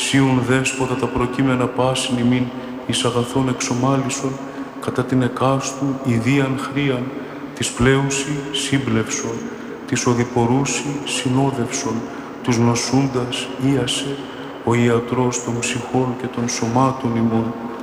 Σίουν δέσποτα τα προκείμενα πάσιν ημίν εις αγαθών εξομάλισον, κατά την εκάστου ιδίαν χρίαν, της πλέουσι σύμπλευσον, της οδηπορούσι συνόδευσον, τους νοσούντας ίασε, ο ιατρός των ψυχών και των σωμάτων ημών,